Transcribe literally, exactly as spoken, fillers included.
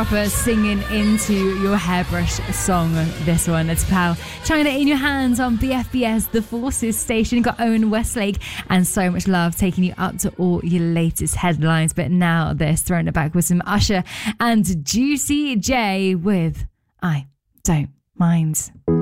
proper singing into your hairbrush song, this one. It's Pal. China in Your Hands on B F B S, the Forces station. Got Owen Westlake and So Much Love taking you up to all your latest headlines. But now this, throwing it back with some Usher and Juicy J with I Don't Mind.